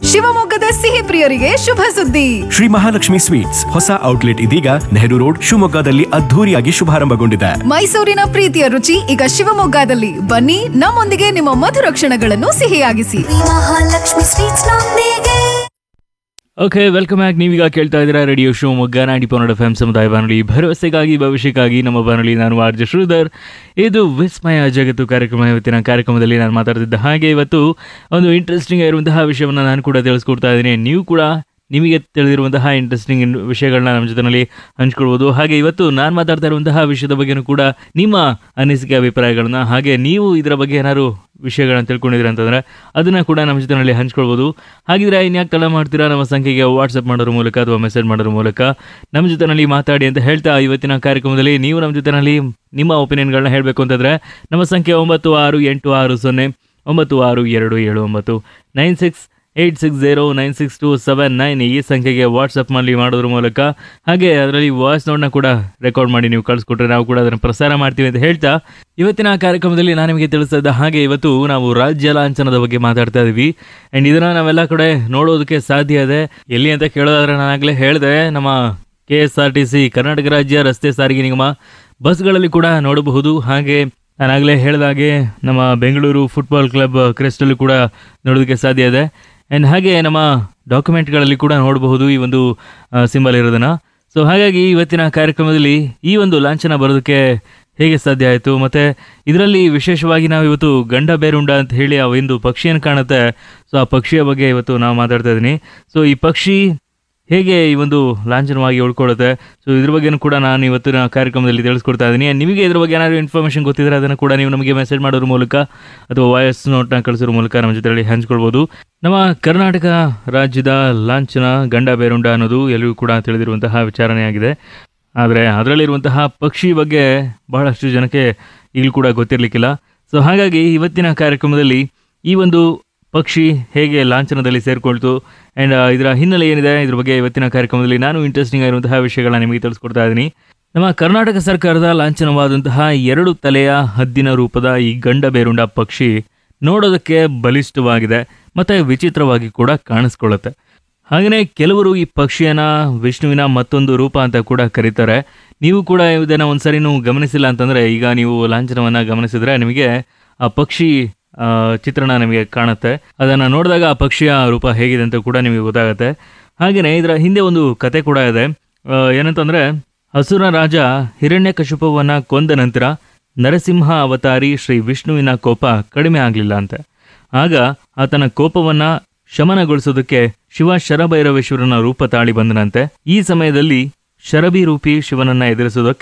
ಶಿವಮೊಗ್ಗದ ಸಿಹಿ ಪ್ರಿಯರಿಗೆ ಶುಭ ಸುದ್ದಿ. ಶ್ರೀ ಮಹಾಲಕ್ಷ್ಮಿ ಸ್ವೀಟ್ಸ್ ಹೊಸ ಔಟ್ಲೆಟ್ ಇದೀಗ ನೆಹರು ರೋಡ್ ಶಿವಮೊಗ್ಗದಲ್ಲಿ ಅದ್ಧೂರಿಯಾಗಿ ಶುಭಾರಂಭಗೊಂಡಿದೆ. ಮೈಸೂರಿನ ಪ್ರೀತಿಯ ರುಚಿ ಈಗ ಶಿವಮೊಗ್ಗದಲ್ಲಿ. ಬನ್ನಿ, ನಮ್ಮೊಂದಿಗೆ ನಿಮ್ಮ ಮಧುರ ಕ್ಷಣಗಳನ್ನು ಸಿಹಿಯಾಗಿಸಿ. ಮಹಾಲಕ್ಷ್ಮಿ ಸ್ವೀಟ್ಸ್ ನೊಂದಿಗೆ. Okay, welcome back. ನೀವೀಗ ಕೇಳ್ತಾ ಇದ್ದೀರಾ ರೇಡಿಯೋ ಶಿವಮೊಗ್ಗ 90.4 FM ಸಮುದಾಯ ಬಾನುಲಿ, ಭರವಸೆಗಾಗಿ ಭವಿಷ್ಯಕ್ಕಾಗಿ ನಮ್ಮ ಬಾನುಲಿ. ನಾನು ಆರ್ಜೆ ಶ್ರೀಧರ್. ಇದು ವಿಸ್ಮಯ ಜಗತ್ತು ಕಾರ್ಯಕ್ರಮ. ಇವತ್ತಿನ ಕಾರ್ಯಕ್ರಮದಲ್ಲಿ ನಾನು ಮಾತಾಡ್ತಿದ್ದ ಹಾಗೆ ಇವತ್ತು ಒಂದು ಇಂಟ್ರೆಸ್ಟಿಂಗ್ ಆಗಿರುವಂತಹ ವಿಷಯವನ್ನು ನಾನು ಕೂಡ ತಿಳಿಸ್ಕೊಡ್ತಾ ಇದ್ದೀನಿ. ನೀವು ಕೂಡ ನಿಮಗೆ ತಿಳಿದಿರುವಂತಹ ಇಂಟ್ರೆಸ್ಟಿಂಗ್ ವಿಷಯಗಳನ್ನ ನಮ್ಮ ಜೊತೆಯಲ್ಲಿ ಹಂಚ್ಕೊಳ್ಬೋದು. ಹಾಗೆ ಇವತ್ತು ನಾನು ಮಾತಾಡ್ತಾ ಇರುವಂತಹ ವಿಷಯದ ಬಗ್ಗೆನೂ ಕೂಡ ನಿಮ್ಮ ಅನಿಸಿಕೆ ಅಭಿಪ್ರಾಯಗಳನ್ನ, ಹಾಗೆ ನೀವು ಇದರ ಬಗ್ಗೆ ಏನಾದ್ರು ವಿಷಯಗಳನ್ನ ತಿಳ್ಕೊಂಡಿದ್ದೀರ ಅಂತಂದರೆ ಅದನ್ನು ಕೂಡ ನಮ್ಮ ಜೊತೆಯಲ್ಲಿ ಹಂಚ್ಕೊಳ್ಬೋದು. ಹಾಗಿದ್ರೆ ಇನ್ಯಾಕೆ ತಡ ಮಾಡ್ತೀರಾ, ನಮ್ಮ ಸಂಖ್ಯೆಗೆ ವಾಟ್ಸಪ್ ಮಾಡೋದ್ರ ಮೂಲಕ ಅಥವಾ ಮೆಸೇಜ್ ಮಾಡೋದ್ರ ಮೂಲಕ ನಮ್ಮ ಜೊತೆಯಲ್ಲಿ ಮಾತಾಡಿ ಅಂತ ಹೇಳ್ತಾ, ಇವತ್ತಿನ ಕಾರ್ಯಕ್ರಮದಲ್ಲಿ ನೀವು ನಮ್ಮ ಜೊತೆಯಲ್ಲಿ ನಿಮ್ಮ ಒಪಿನಿಯನ್ಗಳನ್ನ ಹೇಳಬೇಕು ಅಂತಂದರೆ ನಮ್ಮ ಸಂಖ್ಯೆ 9626096279 968096296279 ಈ ಸಂಖ್ಯೆಗೆ ವಾಟ್ಸಪ್ ಮಾಡಿ ಮಾಡೋದ್ರ ಮೂಲಕ, ಹಾಗೆ ಅದರಲ್ಲಿ ವಾಯ್ಸ್ ನೋಟ್ನ ಕೂಡ ರೆಕಾರ್ಡ್ ಮಾಡಿ ನೀವು ಕಳಿಸ್ಕೊಟ್ರೆ ನಾವು ಕೂಡ ಅದನ್ನು ಪ್ರಸಾರ ಮಾಡ್ತೀವಿ ಅಂತ ಹೇಳ್ತಾ, ಇವತ್ತಿನ ಕಾರ್ಯಕ್ರಮದಲ್ಲಿ ನಾನು ನಿಮಗೆ ತಿಳಿಸ್ತಾ ಇದ್ದ ಹಾಗೆ ಇವತ್ತು ನಾವು ರಾಜ್ಯ ಲಾಂಛನದ ಬಗ್ಗೆ ಮಾತಾಡ್ತಾ ಇದ್ದೀವಿ. ಆ್ಯಂಡ್ ಇದನ್ನು ನಾವೆಲ್ಲ ಕಡೆ ನೋಡೋದಕ್ಕೆ ಸಾಧ್ಯ ಇದೆ. ಎಲ್ಲಿ ಅಂತ ಕೇಳೋದಾದ್ರೆ ನಾನಾಗಲೇ ಹೇಳಿದೆ, ನಮ್ಮ KSRTC ಕರ್ನಾಟಕ ರಾಜ್ಯ ರಸ್ತೆ ಸಾರಿಗೆ ನಿಗಮ ಬಸ್ಗಳಲ್ಲಿ ಕೂಡ ನೋಡಬಹುದು. ಹಾಗೆ ನಾನಾಗಲೇ ಹೇಳಿದಾಗೆ ನಮ್ಮ ಬೆಂಗಳೂರು ಫುಟ್ಬಾಲ್ ಕ್ಲಬ್ ಕ್ರೆಸ್ಟಲ್ಲೂ ಕೂಡ ನೋಡೋದಕ್ಕೆ ಸಾಧ್ಯ ಇದೆ. ಆ್ಯಂಡ್ ಹಾಗೆ ನಮ್ಮ ಡಾಕ್ಯುಮೆಂಟ್ಗಳಲ್ಲಿ ಕೂಡ ನೋಡಬಹುದು ಈ ಒಂದು ಸಿಂಬಲ್ ಇರೋದನ್ನು. ಸೊ ಹಾಗಾಗಿ ಇವತ್ತಿನ ಕಾರ್ಯಕ್ರಮದಲ್ಲಿ ಈ ಒಂದು ಲಾಂಛನ ಬರೋದಕ್ಕೆ ಹೇಗೆ ಸಾಧ್ಯ ಆಯಿತು, ಮತ್ತು ಇದರಲ್ಲಿ ವಿಶೇಷವಾಗಿ ನಾವು ಇವತ್ತು ಗಂಡ ಬೇರುಂಡ ಅಂತ ಹೇಳಿ ಆ ಒಂದು ಪಕ್ಷಿಯನ್ನು ಕಾಣುತ್ತೆ. ಸೊ ಆ ಪಕ್ಷಿಯ ಬಗ್ಗೆ ಇವತ್ತು ನಾವು ಮಾತಾಡ್ತಾ ಇದ್ದೀನಿ. ಸೊ ಈ ಪಕ್ಷಿ ಹೇಗೆ ಈ ಒಂದು ಲಾಂಛನವಾಗಿ ಉಳ್ಕೊಳ್ಳುತ್ತೆ, ಸೊ ಇದ್ರ ಬಗ್ಗೆನೂ ಕೂಡ ನಾನು ಇವತ್ತಿನ ಕಾರ್ಯಕ್ರಮದಲ್ಲಿ ತಿಳಿಸ್ಕೊಡ್ತಾ ಇದ್ದೀನಿ. ನಿಮಗೆ ಇದ್ರ ಬಗ್ಗೆ ಏನಾದರೂ ಇನ್ಫಾರ್ಮೇಷನ್ ಗೊತ್ತಿದ್ರೆ ಅದನ್ನು ಕೂಡ ನೀವು ನಮಗೆ ಮೆಸೇಜ್ ಮಾಡೋದ್ರ ಮೂಲಕ ಅಥವಾ ವಾಯ್ಸ್ ನೋಟ್ನ ಕಳಿಸೋದ್ರ ಮೂಲಕ ನಮ್ಮ ಜೊತೆಯಲ್ಲಿ ಹಂಚ್ಕೊಳ್ಬೋದು. ನಮ್ಮ ಕರ್ನಾಟಕ ರಾಜ್ಯದ ಲಾಂಛನ ಗಂಡ ಬೇರುಂಡ ಅನ್ನೋದು ಎಲ್ಲರಿಗೂ ಕೂಡ ತಿಳಿದಿರುವಂತಹ ವಿಚಾರಣೆ ಆಗಿದೆ. ಆದರೆ ಅದರಲ್ಲಿರುವಂತಹ ಪಕ್ಷಿ ಬಗ್ಗೆ ಬಹಳಷ್ಟು ಜನಕ್ಕೆ ಈಗಲೂ ಕೂಡ ಗೊತ್ತಿರಲಿಕ್ಕಿಲ್ಲ. ಸೊ ಹಾಗಾಗಿ ಇವತ್ತಿನ ಕಾರ್ಯಕ್ರಮದಲ್ಲಿ ಈ ಒಂದು ಪಕ್ಷಿ ಹೇಗೆ ಲಾಂಛನದಲ್ಲಿ ಸೇರಿಕೊಳ್ತು ಆ್ಯಂಡ್ ಇದರ ಹಿನ್ನೆಲೆ ಏನಿದೆ ಇದ್ರ ಬಗ್ಗೆ ಇವತ್ತಿನ ಕಾರ್ಯಕ್ರಮದಲ್ಲಿ ನಾನು ಇಂಟ್ರೆಸ್ಟಿಂಗ್ ಆಗಿರುವಂತಹ ವಿಷಯಗಳನ್ನ ನಿಮಗೆ ತಿಳಿಸ್ಕೊಡ್ತಾ ಇದ್ದೀನಿ. ನಮ್ಮ ಕರ್ನಾಟಕ ಸರ್ಕಾರದ ಲಾಂಛನವಾದಂತಹ 2 ತಲೆಯ ಹದ್ದಿನ ರೂಪದ ಈ ಗಂಡ ಬೇರುಂಡ ಪಕ್ಷಿ ನೋಡೋದಕ್ಕೆ ಬಲಿಷ್ಠವಾಗಿದೆ ಮತ್ತು ವಿಚಿತ್ರವಾಗಿ ಕೂಡ ಕಾಣಿಸ್ಕೊಳ್ಳುತ್ತೆ. ಹಾಗೆಯೇ ಕೆಲವರು ಈ ಪಕ್ಷಿಯನ್ನು ವಿಷ್ಣುವಿನ ಮತ್ತೊಂದು ರೂಪ ಅಂತ ಕೂಡ ಕರೀತಾರೆ. ನೀವು ಕೂಡ ಇದನ್ನು ಒಂದ್ಸರಿನೂ ಗಮನಿಸಿಲ್ಲ ಅಂತಂದರೆ, ಈಗ ನೀವು ಲಾಂಛನವನ್ನು ಗಮನಿಸಿದ್ರೆ ನಿಮಗೆ ಆ ಪಕ್ಷಿ ಚಿತ್ರಣ ನಿಮಗೆ ಕಾಣುತ್ತೆ. ಅದನ್ನು ನೋಡಿದಾಗ ಆ ಪಕ್ಷಿಯ ರೂಪ ಹೇಗಿದೆ ಅಂತ ಕೂಡ ನಿಮಗೆ ಗೊತ್ತಾಗುತ್ತೆ. ಹಾಗೆಯೇ ಇದರ ಹಿಂದೆ ಒಂದು ಕತೆ ಕೂಡ ಇದೆ. ಏನಂತಂದರೆ, ಅಸುರ ರಾಜ ಹಿರಣ್ಯಕಶಿಪುವನ್ನು ಕೊಂದ ನಂತರ ನರಸಿಂಹ ಅವತಾರಿ ಶ್ರೀ ವಿಷ್ಣುವಿನ ಕೋಪ ಕಡಿಮೆ ಆಗಲಿಲ್ಲ ಅಂತೆ. ಆಗ ಆತನ ಕೋಪವನ್ನು ಶಮನಗೊಳಿಸೋದಕ್ಕೆ ಶಿವ ಶರಭೈರವೇಶ್ವರನ ರೂಪ ತಾಳಿ ಬಂದನಂತೆ. ಈ ಸಮಯದಲ್ಲಿ ಶರಭಿ ರೂಪಿ ಶಿವನನ್ನು ಎದುರಿಸೋದಕ್ಕೆ